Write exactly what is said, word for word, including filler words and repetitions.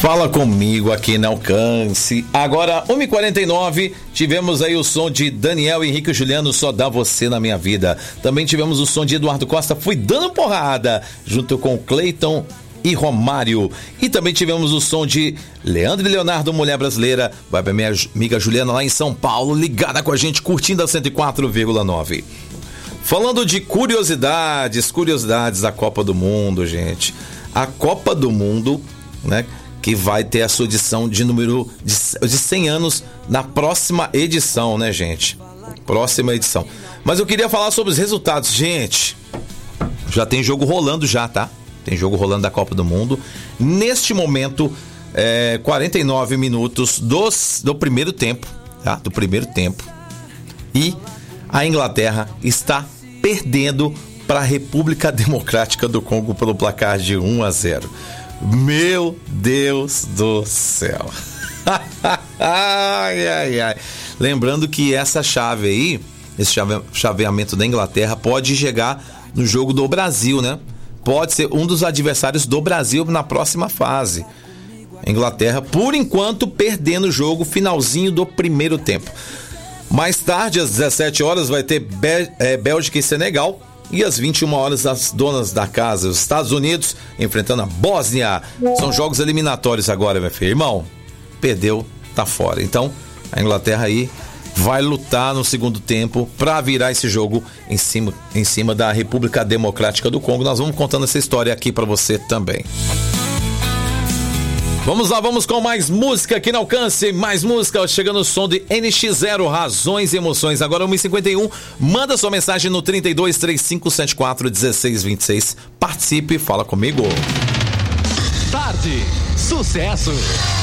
Fala comigo aqui no Alcance. Agora, uma e quarenta e nove, tivemos aí o som de Daniel Henrique e Juliano, Só Dá Você na Minha Vida. Também tivemos o som de Eduardo Costa, Fui Dando Porrada, junto com Cleiton e Romário. E também tivemos o som de Leandro e Leonardo, Mulher Brasileira. Vai pra minha amiga Juliana lá em São Paulo, ligada com a gente, curtindo a cento e quatro vírgula nove. Falando de curiosidades, curiosidades da Copa do Mundo, gente. A Copa do Mundo, né, que vai ter a sua edição de número de, de cem anos na próxima edição, né, gente? Próxima edição. Mas eu queria falar sobre os resultados. Gente, já tem jogo rolando já, tá? Tem jogo rolando da Copa do Mundo. Neste momento, é, quarenta e nove minutos dos, do primeiro tempo, tá? Do primeiro tempo. E a Inglaterra está perdendo para a República Democrática do Congo pelo placar de um a zero. Meu Deus do céu. Ai, ai, ai. Lembrando que essa chave aí, esse chave, chaveamento da Inglaterra pode chegar no jogo do Brasil, né? Pode ser um dos adversários do Brasil na próxima fase. Inglaterra, por enquanto, perdendo o jogo, finalzinho do primeiro tempo. Mais tarde, às dezessete horas, vai ter Bé- é, Bélgica e Senegal. E às vinte e uma horas, as donas da casa, os Estados Unidos, enfrentando a Bósnia. São jogos eliminatórios agora, meu filho. Irmão, perdeu, tá fora. Então, a Inglaterra aí vai lutar no segundo tempo para virar esse jogo em cima, em cima da República Democrática do Congo. Nós vamos contando essa história aqui para você também. Vamos lá, vamos com mais música aqui no Alcance, mais música, chegando o som de N X zero, Razões e Emoções. Agora uma e cinquenta e um, manda sua mensagem no trinta e dois, trinta e cinco, setenta e quatro, dezesseis vinte e seis. Participe, fala comigo. Tarde, sucesso.